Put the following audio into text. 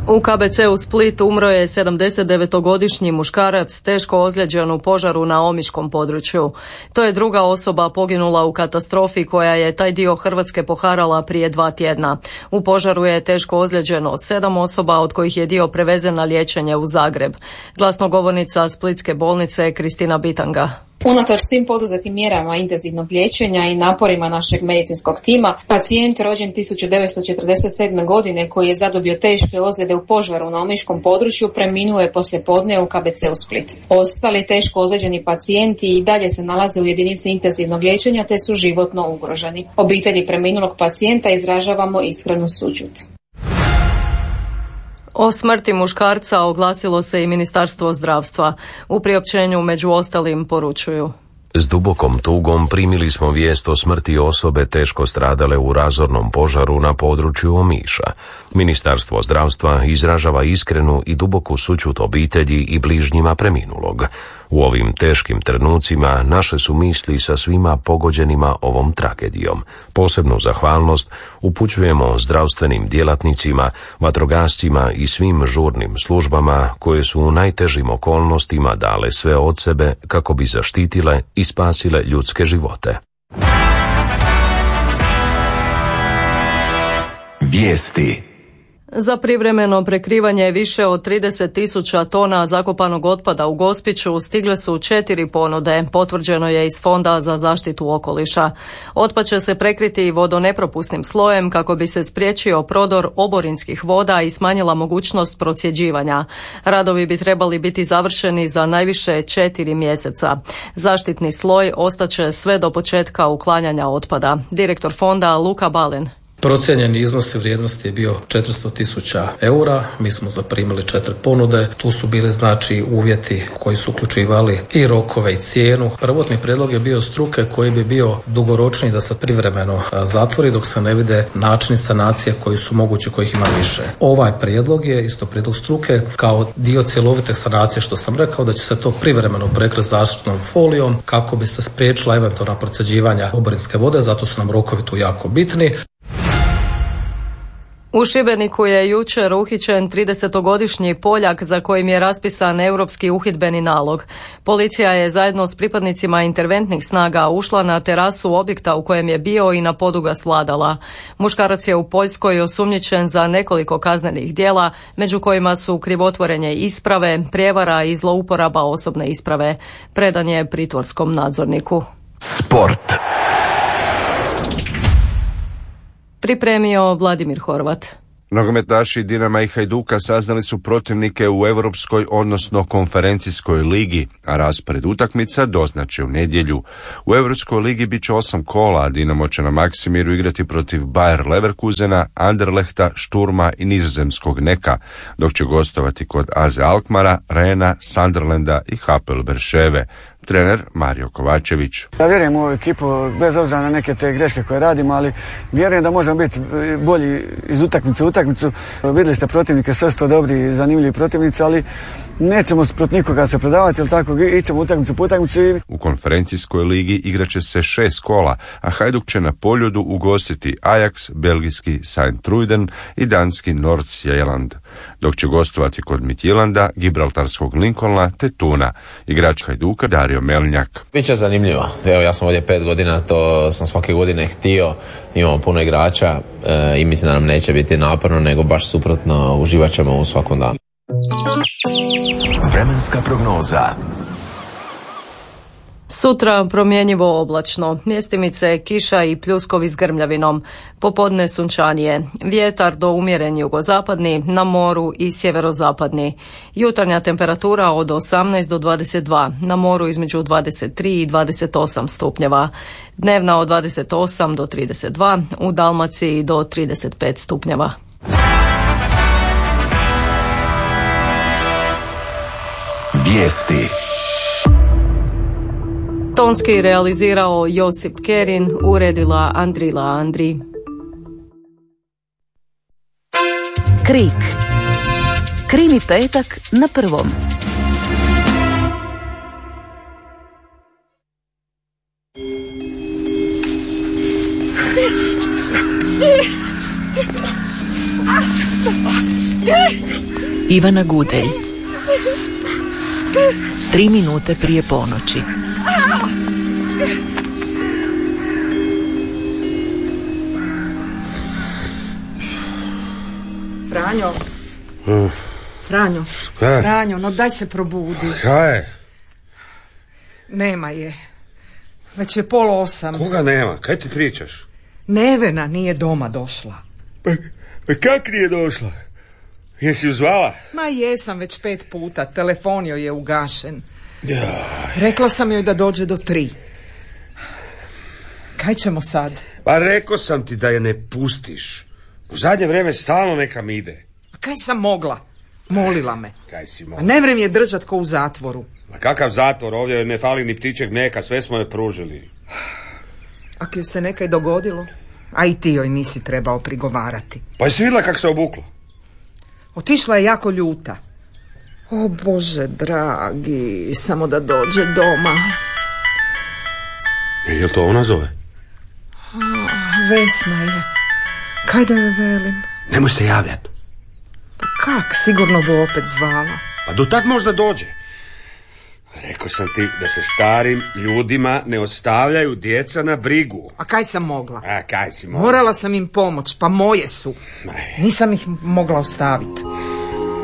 U KBC-u Split umro je 79-godišnji muškarac teško ozlijeđen u požaru na omiškom području. To je druga osoba poginula u katastrofi koja je taj dio Hrvatske poharala prije 2 tjedna. U požaru je teško ozlijeđeno 7 osoba, od kojih je dio prevezen na liječenje u Zagreb. Glasnogovornica Splitske bolnice Kristina Bitanga. Unatoč svim poduzetim mjerama intenzivnog liječenja i naporima našeg medicinskog tima, pacijent rođen 1947. godine koji je zadobio teške ozljede u požaru na omiškom području preminuo je poslijepodne u KBC-u Split. Ostali teško ozlijeđeni pacijenti i dalje se nalaze u jedinici intenzivnog liječenja te su životno ugroženi. Obitelji preminulog pacijenta izražavamo iskrenu sućut. O smrti muškarca oglasilo se i Ministarstvo zdravstva. U priopćenju među ostalim poručuju: S dubokom tugom primili smo vijest o smrti osobe teško stradale u razornom požaru na području Omiša. Ministarstvo zdravstva izražava iskrenu i duboku sućut obitelji i bližnjima preminulog. U ovim teškim trenucima naše su misli sa svima pogođenima ovom tragedijom. Posebnu zahvalnost upućujemo zdravstvenim djelatnicima, vatrogascima i svim žurnim službama koje su u najtežim okolnostima dale sve od sebe kako bi zaštitile i spasile ljudske živote. Vijesti. Za privremeno prekrivanje više od 30.000 tona zakopanog otpada u Gospiću stigle su 4 ponude, potvrđeno je iz Fonda za zaštitu okoliša. Otpad će se prekriti vodonepropusnim slojem kako bi se spriječio prodor oborinskih voda i smanjila mogućnost procjeđivanja. Radovi bi trebali biti završeni za najviše 4 mjeseca. Zaštitni sloj ostaće sve do početka uklanjanja otpada. Direktor fonda Luka Balen. Procijenjeni iznos vrijednosti je bio 400.000 eura. Mi smo zaprimili 4 ponude. Tu su bili uvjeti koji su uključivali i rokove i cijenu. Prvotni prijedlog je bio struke koji bi bio dugoročniji da se privremeno zatvori dok se ne vide načini sanacije koji su mogući, kojih ima više. Ovaj prijedlog je isto prijedlog struke kao dio cjelovite sanacije, što sam rekao da će se to privremeno prekriti zaštitnom folijom kako bi se spriječila eventualna procjeđivanja oborinske vode, zato su nam rokovi tu jako bitni. U Šibeniku je jučer uhićen 30-godišnji Poljak za kojim je raspisan europski uhidbeni nalog. Policija je zajedno s pripadnicima interventnih snaga ušla na terasu objekta u kojem je bio i na podu ga svladala. Muškarac je u Poljskoj osumnjičen za nekoliko kaznenih djela, među kojima su krivotvorenje isprave, prijevara i zlouporaba osobne isprave. Predan je pritvorskom nadzorniku. Sport. Pripremio Vladimir Horvat. Nogometaši Dinama i Hajduka saznali su protivnike u Europskoj, odnosno konferencijskoj ligi, a raspored utakmica doznače u nedjelju. U Europskoj ligi bit će 8 kola, a Dinamo će na Maksimiru igrati protiv Bayer Leverkusena, Anderlechta, Šturma i nizozemskog Neka, dok će gostovati kod AZ Alkmara, Rena, Sunderlanda i Hapoel Berševe. Trener Mario Kovačević. Ja vjerujem u ovu ekipu, bez obzira na neke te greške koje radimo, ali vjerujem da možemo biti bolji iz utakmice u utakmicu. Vidjeli ste protivnike, sve su to dobri i zanimljivi protivnici, ali nećemo protiv nikoga se predavati, ali tako ićemo utakmicu po utakmicu. U konferencijskoj ligi igraće se 6 kola, a Hajduk će na Poljudu ugostiti Ajax, belgijski Sint-Truiden i danski Nordsjælland, dok će gostovati kod Midtjylanda, gibraltarskog Lincolna te Tuna. Igrač Hajduka Dario Melnjak. Biće zanimljivo. Evo, ja sam ovdje 5 godina, to sam svake godine htio. Imamo puno igrača i mislim da nam neće biti naporno, nego baš suprotno, uživat ćemo u svakom danu. Vremenska prognoza. Sutra promjenjivo oblačno, mjestimice kiša i pljuskovi s grmljavinom, popodne sunčanije, vjetar do umjeren jugozapadni, na moru i sjeverozapadni. Jutarnja temperatura od 18 do 22, na moru između 23 i 28 stupnjeva. Dnevna od 28 do 32, u Dalmaciji do 35 stupnjeva. Vijesti. Tonski realizirao Josip Kerin, uredila Andrila Andri. Krik. Krimi petak na prvom. Ivana Gudelj. 3 minute prije ponoći. Franjo. Franjo. Franjo, no daj se probudi. Kaj je? Nema je. Već je 7:30. Koga nema? Kaj ti pričaš? Nevena nije doma došla. Pa kak nije došla? Jesi ju zvala? Ma jesam već 5 puta. Telefon joj je ugašen. Ja. Rekla sam joj da dođe do 3. Kaj ćemo sad? Pa rekao sam ti da je ne pustiš. U zadnje vrijeme stalno neka mi ide. A kaj sam mogla? Molila me. Kaj si A mogla? ne vrem je držat ko u zatvoru. Ma kakav zatvor, ovdje ne fali ni ptičeg mlijeka, sve smo je pružili. Ako joj se nekaj dogodilo, a i ti joj nisi trebao prigovarati. Pa jesi vidjela kak se obukla? Otišla je jako ljuta. O Bože dragi, samo da dođe doma. Jel to ona zove? Vesna je. Kaj da joj velim? Nemoj se javljati. Pa kak, sigurno bi opet zvala. Pa do tad možda dođe. Rekao sam ti da se starim ljudima ne ostavljaju djeca na brigu. A kaj sam mogla? A kaj si mogla? Morala sam im pomoć, pa moje su. Nisam ih mogla ostaviti.